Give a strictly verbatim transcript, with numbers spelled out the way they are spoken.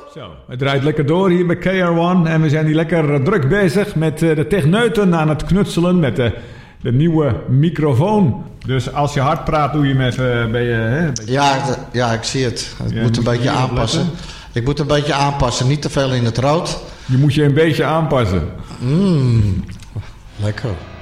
Zo, het draait lekker door hier bij K R één en we zijn hier lekker druk bezig met de techneuten aan het knutselen met de, de nieuwe microfoon. Dus als je hard praat, doe je met... Uh, ben je, hè, beetje... ja, ja, ik zie het. Ik ja, moet een beetje aanpassen. Opletten. Ik moet een beetje aanpassen, niet te veel in het rood. Je moet je een beetje aanpassen. Mmm, lekker.